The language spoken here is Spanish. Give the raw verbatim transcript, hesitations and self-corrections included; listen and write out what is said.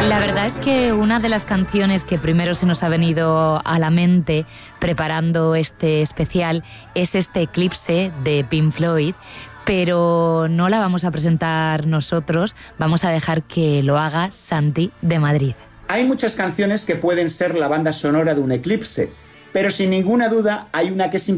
La verdad es que una de las canciones que primero se nos ha venido a la mente preparando este especial es este Eclipse de Pink Floyd, pero no la vamos a presentar nosotros, vamos a dejar que lo haga Santi de Madrid. Hay muchas canciones que pueden ser la banda sonora de un eclipse, pero sin ninguna duda hay una que es